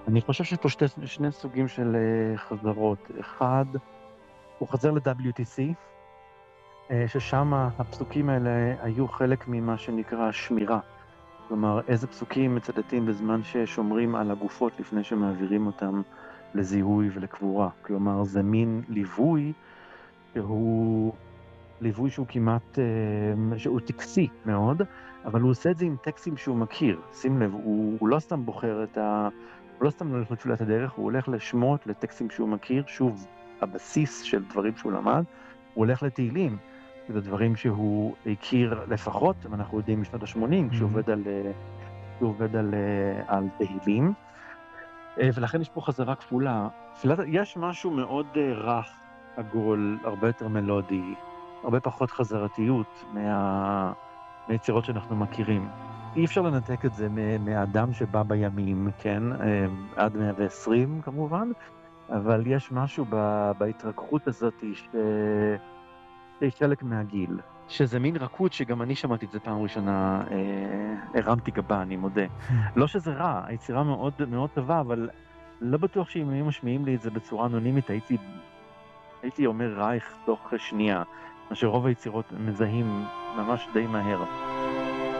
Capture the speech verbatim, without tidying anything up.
אני חושב שיש פה שתי, שני סוגים של אה, חזרות. אחד, הוא חזר ל-דאבליו טי סי, אה, ששם הפסוקים האלה היו חלק ממה שנקרא שמירה. כלומר, איזה פסוקים מצטטים בזמן ששומרים על הגופות לפני שמעבירים אותם לזיהוי ולקבורה. כלומר, זה מין ליווי שהוא ליווי שהוא כמעט, אה, שהוא טקסי מאוד, אבל הוא עושה את זה עם טקסטים שהוא מכיר. שים לב, הוא, הוא לא סתם בוחר את ה... הוא לא סתם הולך לתפילת הדרך, הוא הולך לשמות, לטקסטים שהוא מכיר, שוב, הבסיס של דברים שהוא למד, הוא הולך לתהילים, זה דברים שהוא הכיר לפחות, ואנחנו יודעים משנות ה-שמונים, כשהוא Mhm. עובד על, אה, כשהוא עובד על, אה, על תהילים, אה, ולכן יש פה חזרה כפולה. תפילת, יש משהו מאוד אה, רך, עגול, הרבה יותר מלודי, הרבה פחות חזרתיות מה... מהיצירות שאנחנו מכירים. אי אפשר לנתק את זה מ- מהאדם שבא בימים, כן, אה, עד מאה ועשרים כמובן, אבל יש משהו ב- בהתרככות הזאת ש... שהיא חלק מהגיל, שזה מין רכות שגם אני שמעתי את זה פעם ראשונה, אה, הרמתי גבה, אני מודה. לא שזה רע, היצירה מאוד מאוד טובה, אבל לא בטוח שאם היו משמיעים לי את זה בצורה אנונימית, הייתי, הייתי אומר רייך תוך שנייה, מה שרוב היצירות מזהים ממש די מהר.